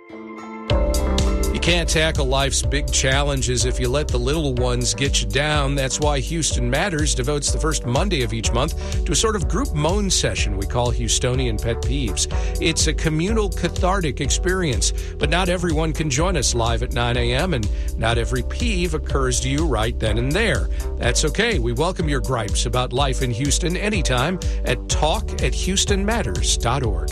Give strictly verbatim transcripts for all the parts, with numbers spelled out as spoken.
You can't tackle life's big challenges if you let the little ones get you down. That's why Houston Matters devotes the first Monday of each month to a sort of group moan session we call Houstonian Pet Peeves. It's a communal, cathartic experience, but not everyone can join us live at nine a.m., and not every peeve occurs to you right then and there. That's okay. We welcome your gripes about life in Houston anytime at talk at houston matters dot org.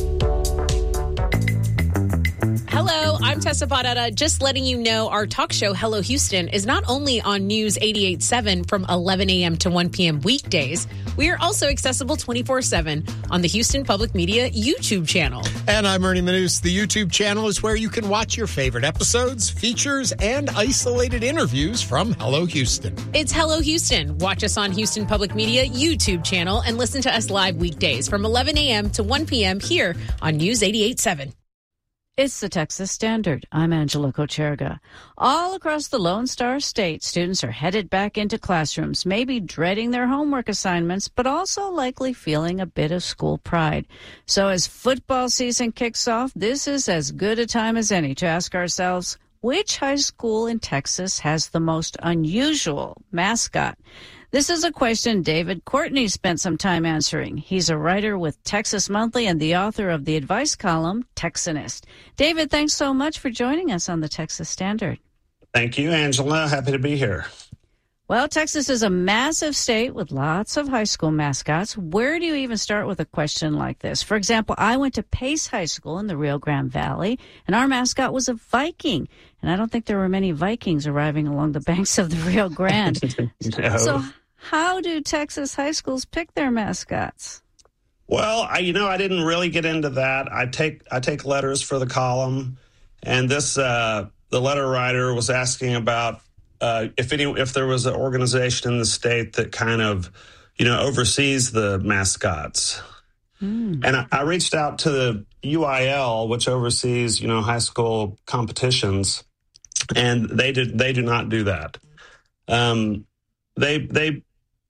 Hello, I'm Tessa Barrera. Just letting you know our talk show, Hello Houston, is not only on News eighty-eight point seven from eleven a.m. to one p.m. weekdays, we are also accessible twenty-four seven on the Houston Public Media YouTube channel. And I'm Ernie Manous. The YouTube channel is where you can watch your favorite episodes, features, and isolated interviews from Hello Houston. It's Hello Houston. Watch us on Houston Public Media YouTube channel and listen to us live weekdays from eleven a.m. to one p.m. here on News eighty-eight point seven. It's the Texas Standard. I'm Angela Kocherga. All across the Lone Star State, students are headed back into classrooms, maybe dreading their homework assignments, but also likely feeling a bit of school pride. So as football season kicks off, this is as good a time as any to ask ourselves, which high school in Texas has the most unusual mascot? This is a question David Courtney spent some time answering. He's a writer with Texas Monthly and the author of the advice column, Texanist. David, thanks so much for joining us on the Texas Standard. Thank you, Angela. Happy to be here. Well, Texas is a massive state with lots of high school mascots. Where do you even start with a question like this? For example, I went to Pace High School in the Rio Grande Valley, and our mascot was a Viking. And I don't think there were many Vikings arriving along the banks of the Rio Grande. No. So how do Texas high schools pick their mascots? Well, I, you know, I didn't really get into that. I take I take letters for the column, and this uh, the letter writer was asking about uh, if any if there was an organization in the state that kind of, you know, oversees the mascots. Mm. And I, I reached out to the U I L, which oversees, you know, high school competitions, and they did they do not do that. Um, they they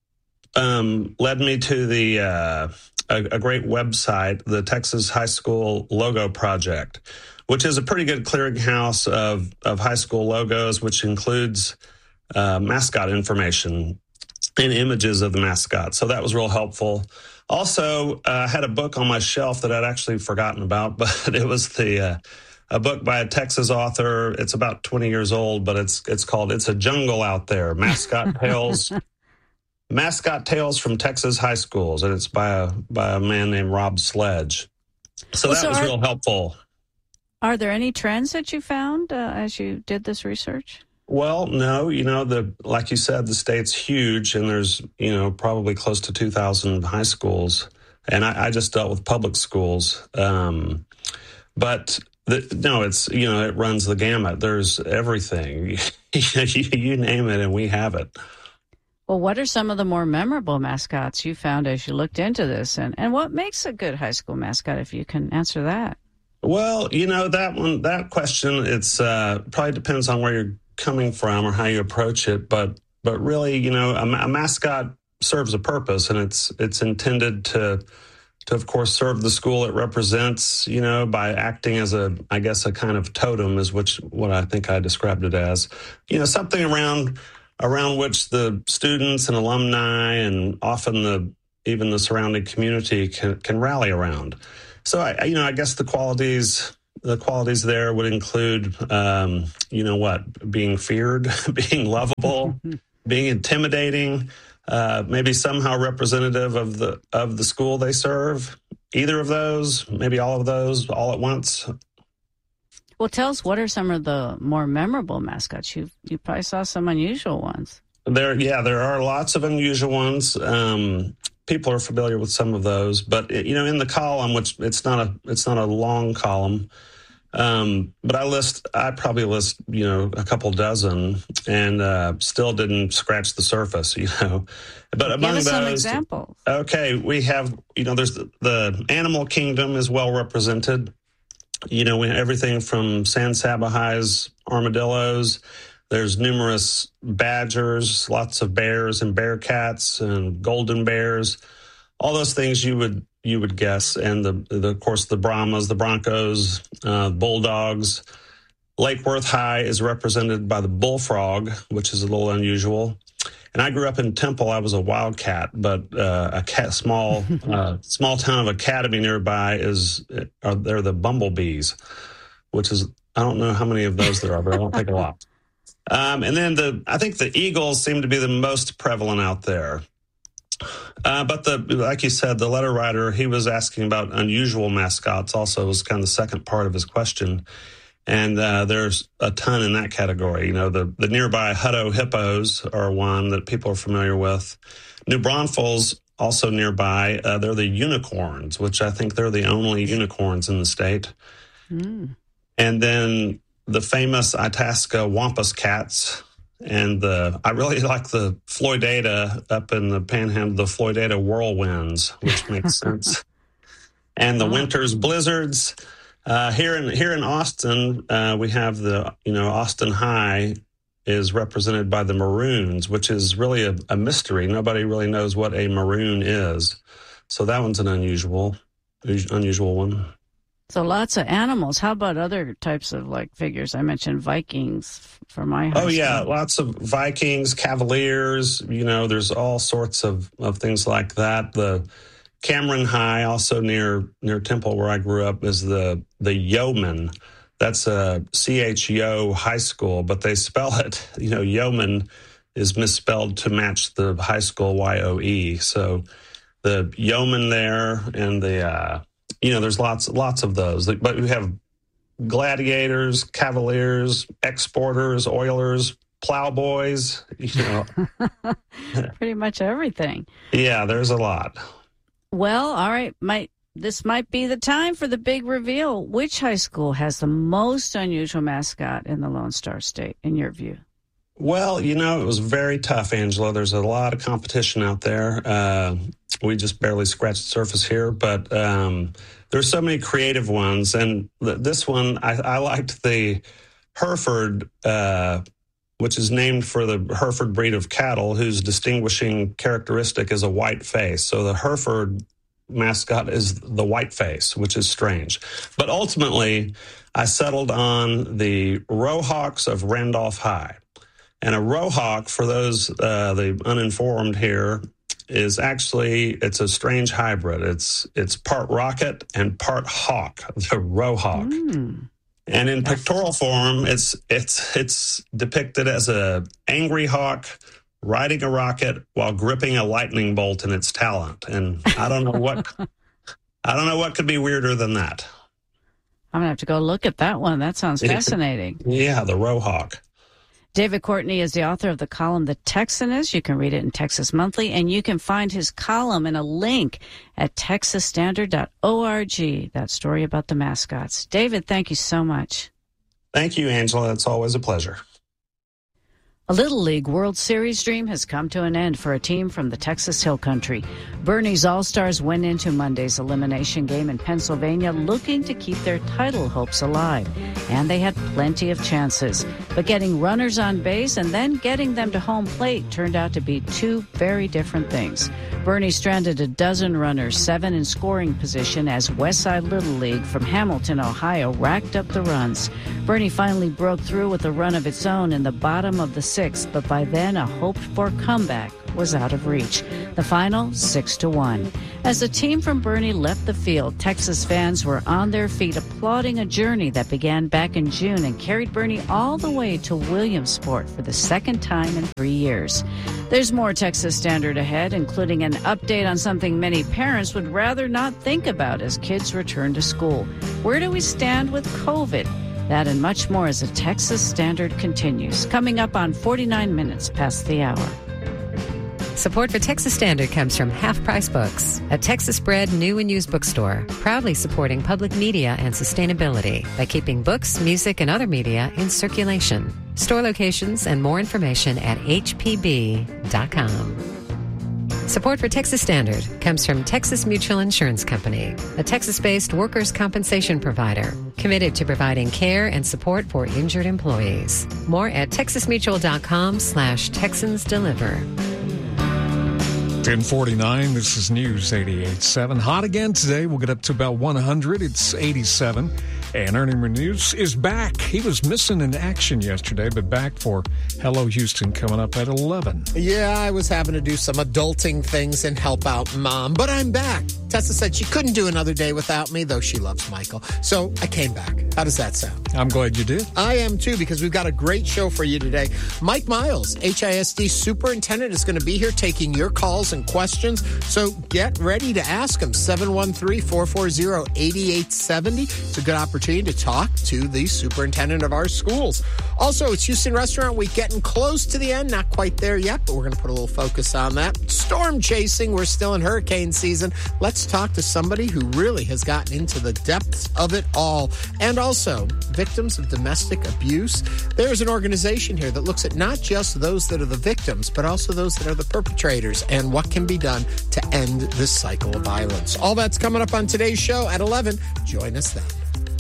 um, led me to the uh, a, a great website, the Texas High School Logo Project, which is a pretty good clearinghouse of of high school logos, which includes uh, mascot information and images of the mascot. So that was real helpful. Also, I uh, had a book on my shelf that I'd actually forgotten about, but it was the uh, a book by a Texas author. It's about twenty years old, but it's it's called "It's a Jungle Out There: Mascot Tales." Mascot Tales from Texas High Schools, and it's by a by a man named Rob Sledge. So well, that so was are, real helpful. Are there any trends that you found uh, as you did this research? Well, no, you know, the like you said, the state's huge, and there's, you know, probably close to two thousand high schools, and I, I just dealt with public schools. Um, but the, no, it's, you know, it runs the gamut. There's everything. you, you name it, and we have it. Well, what are some of the more memorable mascots you found as you looked into this, and, and what makes a good high school mascot, if you can answer that? Well, you know, that one, that question, it's uh, probably depends on where you're coming from or how you approach it, but but really, you know, a, a mascot serves a purpose, and it's it's intended to to of course serve the school it represents, you know, by acting as a, I guess, a kind of totem is which what I think I described it as, you know, something around around which the students and alumni and often the even the surrounding community can can rally around. So I, you know, I guess the qualities. The qualities there would include, um, you know what, being feared, being lovable, being intimidating, uh, maybe somehow representative of the of the school they serve. Either of those, maybe all of those, all at once. Well, tell us, what are some of the more memorable mascots? You you probably saw some unusual ones. There, yeah, there are lots of unusual ones. Um, people are familiar with some of those, but you know, in the column, which it's not a it's not a long column. Um, but I list, I probably list, you know, a couple dozen, and uh, still didn't scratch the surface, you know. But among Give us those, some examples. Okay, we have, you know, there's the, the animal kingdom is well represented. You know, we, everything from San Saba High's armadillos. There's numerous badgers, lots of bears and bearcats and golden bears. All those things you would you would guess. And, the, the of course, the Brahmas, the Broncos, uh, Bulldogs. Lake Worth High is represented by the Bullfrog, which is a little unusual. And I grew up in Temple. I was a Wildcat, but uh, a cat, small uh, small town of Academy nearby is are they're the Bumblebees, which is I don't know how many of those there are, but I don't think a lot. Um, and then the I think the Eagles seem to be the most prevalent out there. Uh, but the like you said, the letter writer, he was asking about unusual mascots. Also, was kind of the second part of his question. And uh, there's a ton in that category. You know, the, the nearby Hutto Hippos are one that people are familiar with. New Braunfels, also nearby, uh, they're the unicorns, which I think they're the only unicorns in the state. Mm. And then the famous Itasca Wampus Cats. And the I really like the Floydada up in the panhandle, the Floydada Whirlwinds, which makes sense. And the oh. Winters Blizzards. Uh, here in here in Austin, uh, we have the, you know, Austin High is represented by the Maroons, which is really a, a mystery. Nobody really knows what a maroon is. So that one's an unusual, unusual one. So lots of animals. How about other types of, like, figures? I mentioned Vikings for my high Oh, yeah, school. lots of Vikings, Cavaliers. You know, there's all sorts of, of things like that. The Cameron High, also near near Temple, where I grew up, is the the Yeoman. That's a C H Yo high school, but they spell it, you know, Yeoman is misspelled to match the high school Y O E. So the Yeoman there, and the uh, you know, there's lots lots of those. But we have Gladiators, Cavaliers, Exporters, Oilers, Plowboys. You know, pretty much everything. Yeah, there's a lot. Well, all right, might this might be the time for the big reveal. Which high school has the most unusual mascot in the Lone Star State, in your view? Well, you know, it was very tough, Angela. There's a lot of competition out there. Uh, we just barely scratched the surface here, but um, there's so many creative ones. And th- this one, I, I liked the Hereford, uh, which is named for the Hereford breed of cattle, whose distinguishing characteristic is a white face. So the Hereford mascot is the white face, which is strange. But ultimately, I settled on the Rohawks of Randolph High. And a Rohawk, for those uh, the uninformed here, is actually, it's a strange hybrid. It's it's part rocket and part hawk, the Rohawk. Mm. And in pictorial form, it's it's it's depicted as a angry hawk riding a rocket while gripping a lightning bolt in its talent. And I don't know what I don't know what could be weirder than that. I'm gonna have to go look at that one. That sounds fascinating. Yeah, the Rohawk. David Courtney is the author of the column The Texanist. You can read it in Texas Monthly, and you can find his column in a link at texas standard dot org. That story about the mascots. David, thank you so much. Thank you, Angela. It's always a pleasure. A Little League World Series dream has come to an end for a team from the Texas Hill Country. Bernie's All-Stars went into Monday's elimination game in Pennsylvania looking to keep their title hopes alive. And they had plenty of chances. But getting runners on base and then getting them to home plate turned out to be two very different things. Bernie stranded a dozen runners, seven in scoring position, as Westside Little League from Hamilton, Ohio, racked up the runs. Bernie finally broke through with a run of its own in the bottom of the sixth, but by then a hoped-for comeback was out of reach. The final, six to one. As the team from Bernie left the field, Texas fans were on their feet applauding a journey that began back in June and carried Bernie all the way to Williamsport for the second time in three years. There's more Texas Standard ahead, including an update on something many parents would rather not think about as kids return to school. Where do we stand with COVID? That and much more as the Texas Standard continues. Coming up on forty-nine minutes past the hour. Support for Texas Standard comes from Half Price Books, a Texas-bred new and used bookstore, proudly supporting public media and sustainability by keeping books, music, and other media in circulation. Store locations and more information at h p b dot com. Support for Texas Standard comes from Texas Mutual Insurance Company, a Texas-based workers' compensation provider committed to providing care and support for injured employees. More at texas mutual dot com slash Texans Deliver. ten forty-nine, this is News eighty-eight point seven. Hot again today. We'll get up to about one hundred. It's eighty-seven. And Ernie Moniz is back. He was missing in action yesterday, but back for Hello Houston coming up at eleven. Yeah, I was having to do some adulting things and help out Mom, but I'm back. Tessa said she couldn't do another day without me, though she loves Michael. So I came back. How does that sound? I'm glad you did. I am, too, because we've got a great show for you today. Mike Miles, H I S D Superintendent, is going to be here taking your calls and questions. So get ready to ask him. seven one three, four four zero, eight eight seven zero. It's a good opportunity to talk to the superintendent of our schools. Also, it's Houston Restaurant Week, getting close to the end. Not quite there yet, but we're going to put a little focus on that. Storm chasing. We're still in hurricane season. Let's talk to somebody who really has gotten into the depths of it all. And also, victims of domestic abuse. There's an organization here that looks at not just those that are the victims, but also those that are the perpetrators and what can be done to end this cycle of violence. All that's coming up on today's show at eleven. Join us then.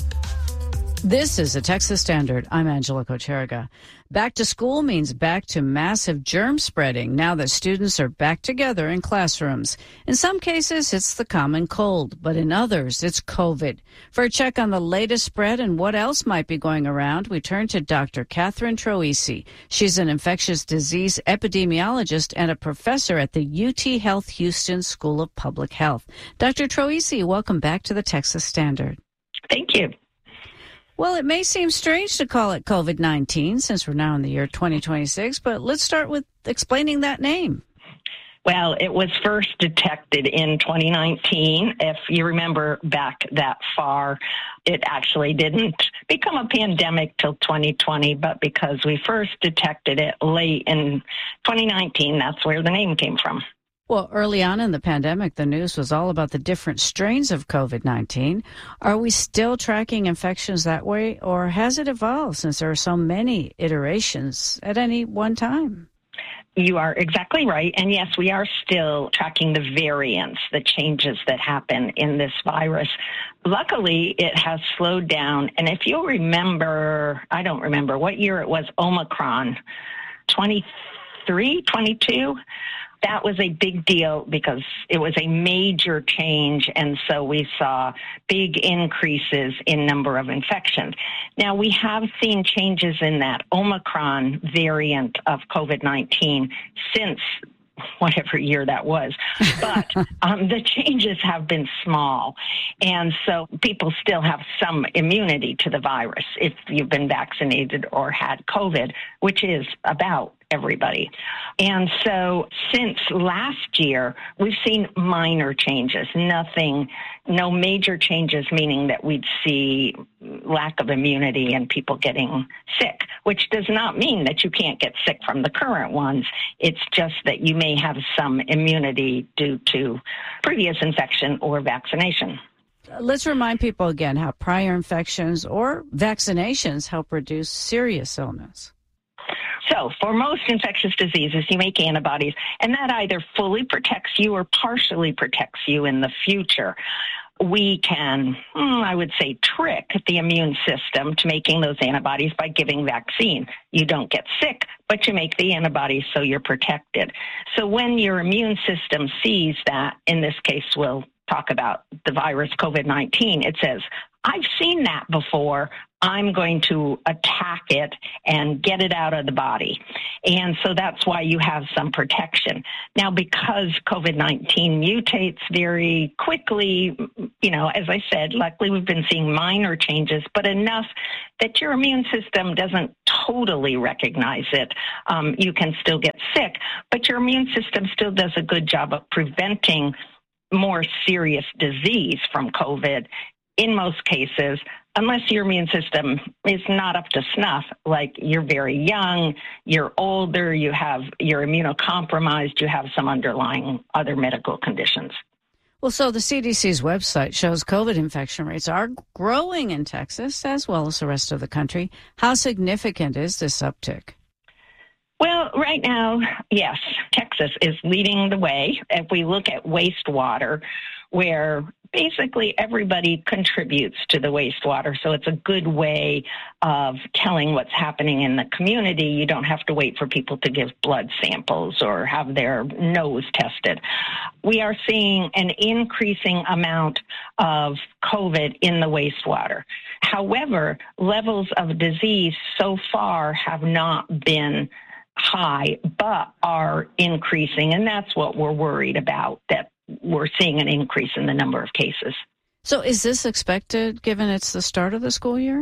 This is the Texas Standard. I'm Angela Kocherga. Back to school means back to massive germ spreading now that students are back together in classrooms. In some cases, it's the common cold, but in others, it's COVID. For a check on the latest spread and what else might be going around, we turn to Doctor Catherine Troisi. She's an infectious disease epidemiologist and a professor at the U T Health Houston School of Public Health. Doctor Troisi, welcome back to the Texas Standard. Thank you. Well, it may seem strange to call it COVID nineteen since we're now in the year twenty twenty-six, but let's start with explaining that name. Well, it was first detected in twenty nineteen. If you remember back that far, it actually didn't become a pandemic till twenty twenty, but because we first detected it late in twenty nineteen, that's where the name came from. Well, early on in the pandemic, the news was all about the different strains of COVID nineteen. Are we still tracking infections that way, or has it evolved since there are so many iterations at any one time? You are exactly right. And yes, we are still tracking the variants, the changes that happen in this virus. Luckily, it has slowed down. And if you'll remember, I don't remember what year it was, Omicron, twenty-three, twenty-two. That was a big deal because it was a major change, and so we saw big increases in number of infections. Now, we have seen changes in that Omicron variant of COVID nineteen since whatever year that was, but um, the changes have been small, and so people still have some immunity to the virus if you've been vaccinated or had COVID, which is about everybody. And so since last year, we've seen minor changes, nothing, no major changes, meaning that we'd see lack of immunity and people getting sick, which does not mean that you can't get sick from the current ones. It's just that you may have some immunity due to previous infection or vaccination. Let's remind people again how prior infections or vaccinations help reduce serious illness. So for most infectious diseases, you make antibodies, and that either fully protects you or partially protects you in the future. We can, I would say, trick the immune system to making those antibodies by giving vaccine. You don't get sick, but you make the antibodies so you're protected. So when your immune system sees that, in this case, we'll talk about the virus COVID nineteen, it says, I've seen that before. I'm going to attack it and get it out of the body. And so that's why you have some protection. Now, because COVID nineteen mutates very quickly, you know, as I said, luckily we've been seeing minor changes, but enough that your immune system doesn't totally recognize it. Um, you can still get sick, but your immune system still does a good job of preventing more serious disease from COVID in most cases, unless your immune system is not up to snuff, like you're very young, you're older, you have, you're immunocompromised, you have some underlying other medical conditions. Well, so the C D C's website shows COVID infection rates are growing in Texas as well as the rest of the country. How significant is this uptick? Well, right now, yes, Texas is leading the way. If we look at wastewater, where basically everybody contributes to the wastewater. So it's a good way of telling what's happening in the community. You don't have to wait for people to give blood samples or have their nose tested. We are seeing an increasing amount of COVID in the wastewater. However, levels of disease so far have not been high, but are increasing, and that's what we're worried about, that we're seeing an increase in the number of cases. So is this expected, given it's the start of the school year?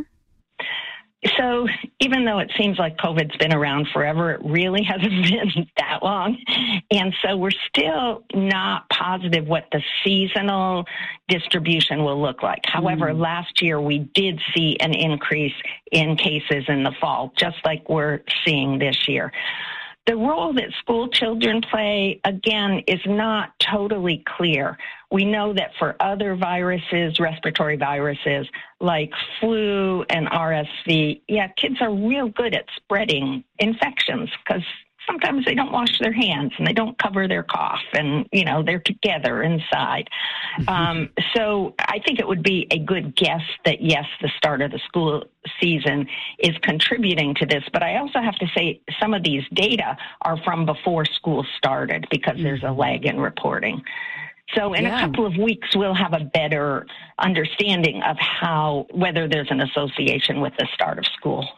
So even though it seems like COVID's been around forever, it really hasn't been that long. And so we're still not positive what the seasonal distribution will look like. However, mm. last year we did see an increase in cases in the fall, just like we're seeing this year. The role that school children play, again, is not totally clear. We know that for other viruses, respiratory viruses, like flu and R S V, yeah, kids are real good at spreading infections because sometimes they don't wash their hands and they don't cover their cough and, you know, they're together inside. Mm-hmm. Um, so I think it would be a good guess that, yes, the start of the school season is contributing to this. But I also have to say some of these data are from before school started because mm-hmm. there's a lag in reporting. So in yeah. a couple of weeks, we'll have a better understanding of how, whether there's an association with the start of school.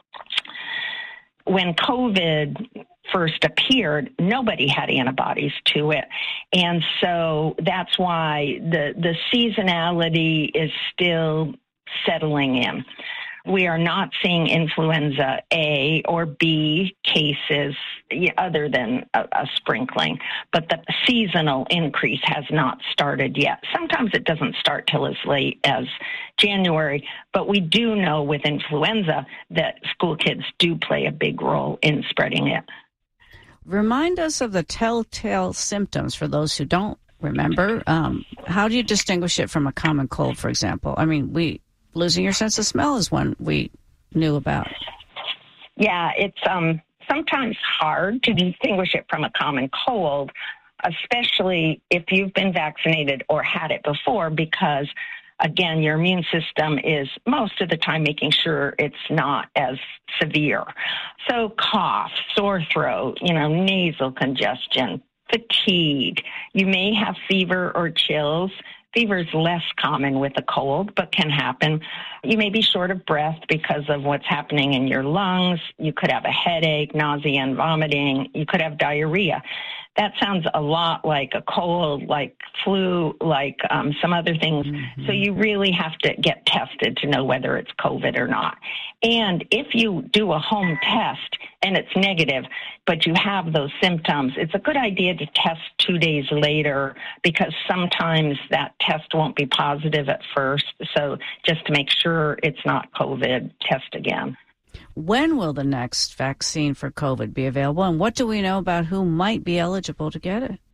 When COVID first appeared, nobody had antibodies to it. And so that's why the, the seasonality is still settling in. We are not seeing influenza A or B cases other than a, a sprinkling, but the seasonal increase has not started yet. Sometimes it doesn't start till as late as January, but we do know with influenza that school kids do play a big role in spreading it. Remind us of the telltale symptoms for those who don't remember. Um, how do you distinguish it from a common cold, for example? I mean, we losing your sense of smell is one we knew about. Yeah, it's um, sometimes hard to distinguish it from a common cold, especially if you've been vaccinated or had it before, because, again, your immune system is most of the time making sure it's not as severe. So cough, sore throat, you know, nasal congestion, fatigue. You may have fever or chills. Fever is less common with a cold, but can happen. You may be short of breath because of what's happening in your lungs. You could have a headache, nausea, and vomiting. You could have diarrhea. That sounds a lot like a cold, like flu, like um, some other things. Mm-hmm. So you really have to get tested to know whether it's COVID or not. And if you do a home test and it's negative, but you have those symptoms, it's a good idea to test two days later because sometimes that test won't be positive at first. So just to make sure it's not COVID, test again. When will the next vaccine for COVID be available, and what do we know about who might be eligible to get it?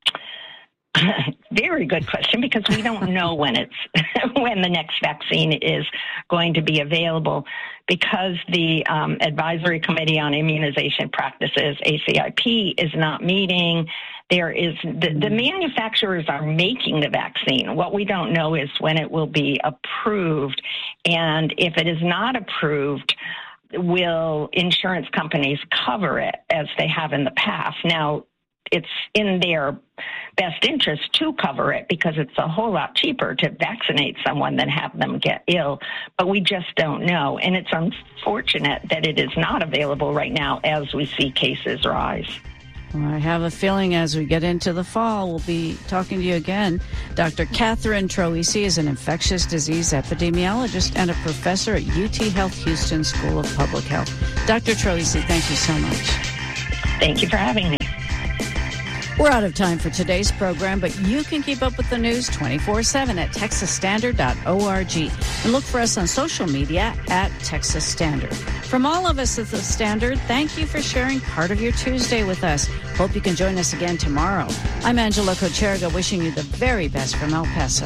Very good question, because we don't know when it's when the next vaccine is going to be available, because the um, Advisory Committee on Immunization Practices, A C I P, is not meeting. There is the, the manufacturers are making the vaccine. What we don't know is when it will be approved, and if it is not approved, will insurance companies cover it as they have in the past? Now, it's in their best interest to cover it because it's a whole lot cheaper to vaccinate someone than have them get ill, but we just don't know. And it's unfortunate that it is not available right now as we see cases rise. Well, I have a feeling as we get into the fall, we'll be talking to you again. Doctor Catherine Troisi is an infectious disease epidemiologist and a professor at U T Health Houston School of Public Health. Doctor Troisi, thank you so much. Thank you for having me. We're out of time for today's program, but you can keep up with the news twenty-four seven at texas standard dot org and look for us on social media at Texas Standard. From all of us at the Standard, thank you for sharing part of your Tuesday with us. Hope you can join us again tomorrow. I'm Angela Kocherga, wishing you the very best from El Paso.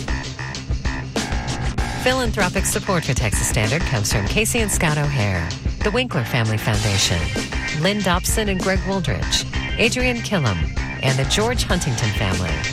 Philanthropic support for Texas Standard comes from Casey and Scott O'Hare, the Winkler Family Foundation, Lynn Dobson and Greg Wooldridge, Adrian Killam, and the George Huntington family.